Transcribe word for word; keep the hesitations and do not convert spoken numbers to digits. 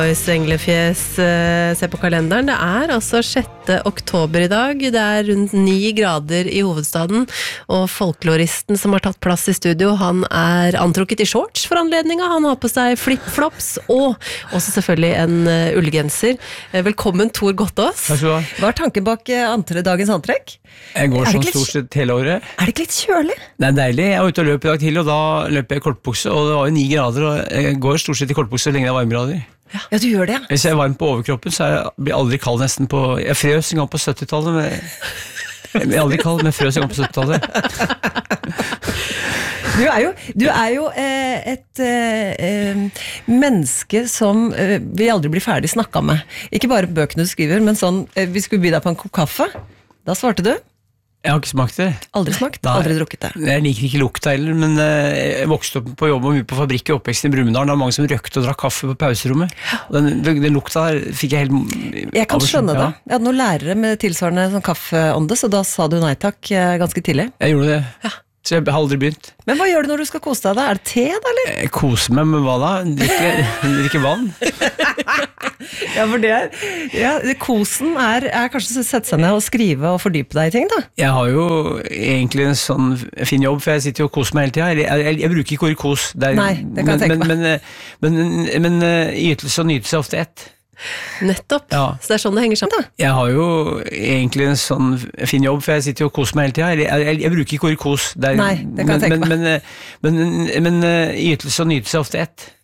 Englefjes, se på kalenderen. Det er altså sjette oktober i dag. Det er rundt ni grader i hovedstaden, og folkloristen som har tatt plass i studio, han er antrukket i shorts for anledninga. Han har på seg flip-flops og også selvfølgelig en ullgenser. Velkommen, Tor Gottaas. Takk skal du ha. Hva er tanken bak andre dagens antrekk? Jeg går sånn stort sett hele året. Er det ikke litt kjølig? Det er deilig. Jeg var ute og løp i dag tidlig, og da løp jeg i kortbukse, og det var jo ni grader, og jeg går stort sett i kortbukse så lenge det er varmegrader. Ja. ja, du gjør det, ja. Hvis jeg er varm på overkroppen, så jeg blir jeg aldri kald nesten på... Jeg frøs en gang på syttitallet, men jeg blir aldri kald, men frøs en gang på syttitallet. Du er jo, du er jo eh, et eh, menneske som eh, vi aldri blir ferdig snakket med. Ikke bare bøkene du skriver, men sånn, eh, vi skulle by deg på en kopp kaffe. Da svarte du. Jeg har ikke smakt det. Aldri smakt, Nei. aldri drukket det. Jeg liker ikke lukta heller, men jeg vokste opp på jobb og mye på fabrikk i oppveksten i Brumunddal. Det var mange som røkte og drakk kaffe på pauserommet. Og den, den lukta der fikk jeg helt... Jeg kan skjønne det. Jeg hadde noen lærere med tilsvarende sånn kaffeånde, så da sa du nei takk ganske tidlig. Jeg gjorde det. Ja. Så jeg har aldri begynt. Men hva gjør du når du skal kose deg da? Er det te da, eller? Jeg koser meg med hva da? Drikke, drikke vann. Ja, for det er... Ja, kosen er, er kanskje å sette seg ned og skrive og fordype deg i ting, da? Jeg har jo egentlig en sånn fin jobb, for jeg sitter jo og koser meg hele tiden. Jeg, jeg, jeg, jeg bruker ikke ordet kos. Der, Nei, det kan jeg tenke men, meg. Men, men, men, men ytelse og nytelse er ofte ett. Nettopp, ja. Så det er sånn det henger sammen da. Jeg har jo egentlig en sånn fin jobb, for jeg sitter jo og koser meg hele tiden. Jeg, jeg, jeg, jeg bruker ikke ordet kos. Der, Nei, det kan jeg tenke men, men, men, men, men ytelse og nytelse er ofte ett.